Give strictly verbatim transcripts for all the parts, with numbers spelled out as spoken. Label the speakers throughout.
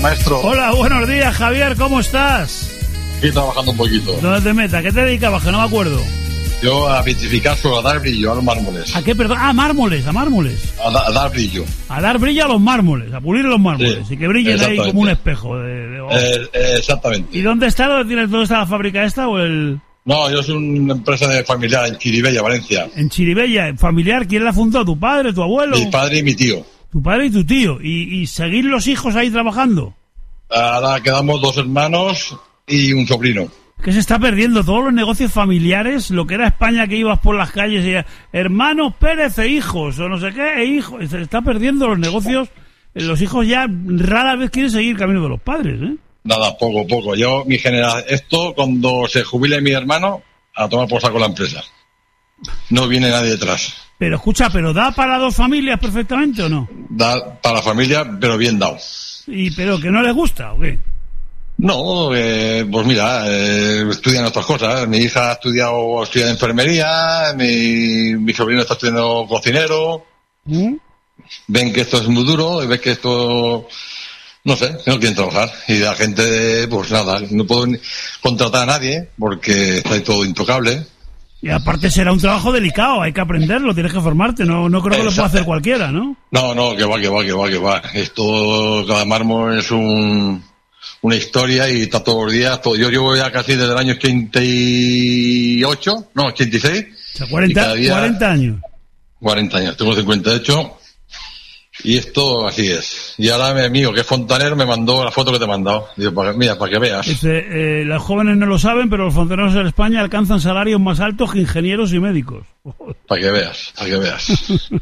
Speaker 1: días, maestro.
Speaker 2: Hola, buenos días, Javier, ¿cómo estás?
Speaker 1: Estoy trabajando un poquito.
Speaker 2: ¿Dónde te metas? ¿Qué te dedicabas? Que no me acuerdo.
Speaker 1: Yo a vitrificar solo, a dar brillo a los mármoles.
Speaker 2: ¿A qué, perdón? Ah, mármoles, a mármoles.
Speaker 1: A, da, a dar brillo.
Speaker 2: A dar brillo a los mármoles, a pulir los mármoles.
Speaker 1: Sí,
Speaker 2: y que brillen ahí como un espejo. De, de...
Speaker 1: Eh, eh, exactamente.
Speaker 2: ¿Y dónde está, dónde, tienes, dónde está la fábrica esta o el...?
Speaker 1: No, yo soy una empresa de familiar en Chiribella, Valencia.
Speaker 2: En Chiribella, familiar, ¿quién la fundó? ¿Tu padre, tu abuelo?
Speaker 1: Mi padre y mi tío.
Speaker 2: Tu padre y tu tío. ¿Y, y seguir los hijos ahí trabajando?
Speaker 1: Ahora quedamos dos hermanos y un sobrino.
Speaker 2: Que se está perdiendo todos los negocios familiares, lo que era España, que ibas por las calles y hermanos Pérez e hijos, o no sé qué, e hijos. Se está perdiendo los negocios. Los hijos ya rara vez quieren seguir el camino de los padres, ¿eh?
Speaker 1: Nada, poco, poco. Yo, mi generación, esto, cuando se jubile mi hermano, a tomar por saco la empresa. No viene nadie detrás.
Speaker 2: Pero escucha, ¿pero da para dos familias perfectamente o no?
Speaker 1: Da para la familia, pero bien dado.
Speaker 2: ¿Y pero que no les gusta o qué?
Speaker 1: No, eh, pues mira, eh, estudian otras cosas. Mi hija ha estudiado, estudia de enfermería, mi, mi sobrino está estudiando cocinero. ¿Mm? Ven que esto es muy duro, y ven que esto, no sé, que no quieren trabajar. Y la gente, pues nada, no puedo contratar a nadie porque está ahí todo intocable.
Speaker 2: Y aparte será un trabajo delicado, hay que aprenderlo, tienes que formarte, no, no creo que lo pueda hacer cualquiera, ¿no?
Speaker 1: No, no, que va, que va, que va, que va. Esto, cada mármol es un... una historia y está todos los días. Todo. Yo llevo ya casi desde el año ochenta y ocho, no, ochenta y seis.
Speaker 2: O sea, cuarenta, día, cuarenta años.
Speaker 1: cuarenta años, tengo cincuenta y ocho. Y esto así es. Y ahora mi amigo, que es fontanero, me mandó la foto que te he mandado. Digo, para, mira, para que veas.
Speaker 2: Dice, eh, los jóvenes no lo saben, pero los fontaneros en España alcanzan salarios más altos que ingenieros y médicos.
Speaker 1: Para que veas, para que veas.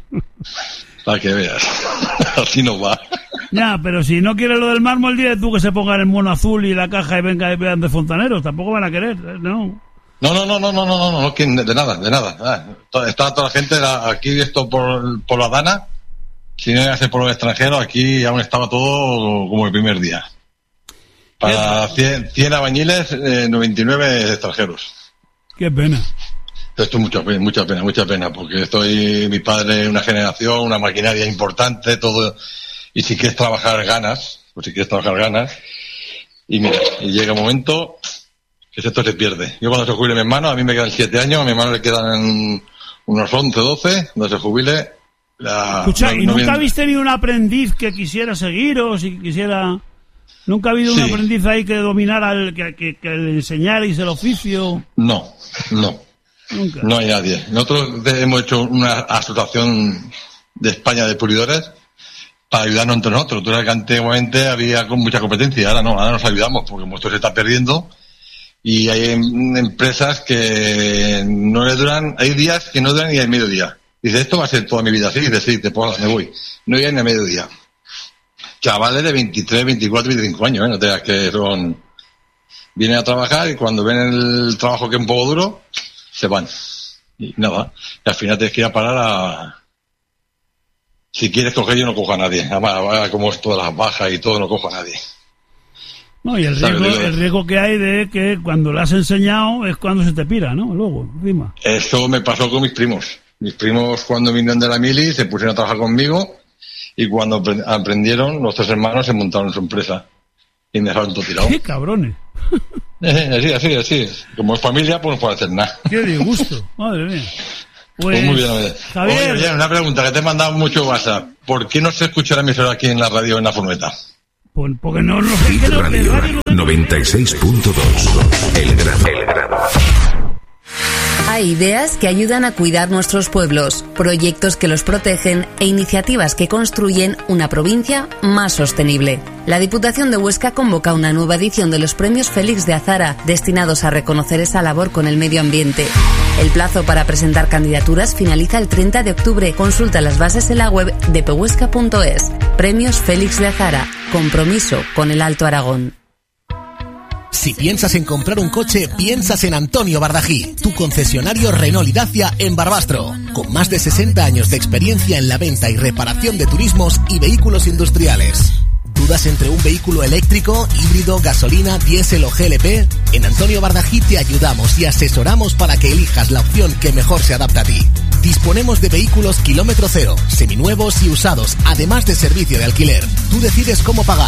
Speaker 1: Para que veas. Así no va.
Speaker 2: Ya, pero si no quieres lo del mármol, dile tú que se pongan el mono azul y la caja y venga y vean de fontaneros. Tampoco van a querer, ¿no?
Speaker 1: No, no, no, no, no, no, no, no, no de nada, de nada. Está toda la gente aquí, esto por, por la Dana. Si no hace por los extranjeros, aquí aún estaba todo como el primer día. Para cien, cien albañiles, eh, noventa y nueve extranjeros.
Speaker 2: Qué pena.
Speaker 1: Esto es mucha pena, mucha pena, mucha pena, porque estoy, mi padre, una generación, una maquinaria importante, todo, y si quieres trabajar ganas, pues si quieres trabajar ganas, y mira, y llega un momento que esto se pierde. Yo cuando se jubile mi hermano, a mí me quedan siete años, a mi hermano le quedan unos once, doce, cuando se jubile. La,
Speaker 2: Escucha,
Speaker 1: no,
Speaker 2: ¿y
Speaker 1: no
Speaker 2: nunca
Speaker 1: viene...
Speaker 2: habéis tenido un aprendiz que quisiera seguir o si quisiera... ¿Nunca ha habido sí. un aprendiz ahí que dominara, el, que, que, que le enseñarais el oficio?
Speaker 1: No, no.
Speaker 2: Nunca.
Speaker 1: No hay nadie. Nosotros hemos hecho una asociación de España de pulidores para ayudarnos entre nosotros. Tú sabes que antiguamente había con mucha competencia, ahora no, ahora nos ayudamos porque esto se está perdiendo y hay empresas que no le duran, hay días que no duran ni al mediodía. Dice, esto va a ser toda mi vida así, dice, sí, te puedo, me voy. No llega ni a mediodía. Chavales de veintitrés, veinticuatro, veinticinco años, ¿eh? No te digas que son... Vienen a trabajar y cuando ven el trabajo que es un poco duro, se van. Y nada. Y al final tienes que ir a parar a... Si quieres coger, yo no cojo a nadie. Además, como es todas las bajas y todo, no cojo a nadie.
Speaker 2: No, y el riesgo, el riesgo que hay de que cuando lo has enseñado es cuando se te pira, ¿no? Luego, encima.
Speaker 1: Eso me pasó con mis primos. Mis primos cuando vinieron de la mili se pusieron a trabajar conmigo y cuando aprendieron, los tres hermanos se montaron su empresa y me dejaron todo tirado.
Speaker 2: ¡Qué cabrones!
Speaker 1: Eh, así, así, así. Como es familia, pues no puedo hacer nada.
Speaker 2: ¡Qué disgusto! Madre mía. Pues,
Speaker 1: pues muy bien,
Speaker 2: Javier.
Speaker 1: Oye, una pregunta que te he mandado mucho WhatsApp. ¿Por qué no se escucha la emisora aquí en la radio en la furgoneta?
Speaker 2: Pues porque no lo sé.
Speaker 3: Radio, radio noventa y seis punto dos. El Grano. El Grano.
Speaker 4: Hay ideas que ayudan a cuidar nuestros pueblos, proyectos que los protegen e iniciativas que construyen una provincia más sostenible. La Diputación de Huesca convoca una nueva edición de los premios Félix de Azara, destinados a reconocer esa labor con el medio ambiente. El plazo para presentar candidaturas finaliza el treinta de octubre. Consulta las bases en la web de pehuesca punto es. Premios Félix de Azara. Compromiso con el Alto Aragón.
Speaker 5: Si piensas en comprar un coche, piensas en Antonio Bardají, tu concesionario Renault y Dacia en Barbastro, con más de sesenta años de experiencia en la venta y reparación de turismos y vehículos industriales. ¿Dudas entre un vehículo eléctrico, híbrido, gasolina, diésel o G L P? En Antonio Bardají te ayudamos y asesoramos para que elijas la opción que mejor se adapta a ti. Disponemos de vehículos kilómetro cero, seminuevos y usados, además de servicio de alquiler. Tú decides cómo pagar.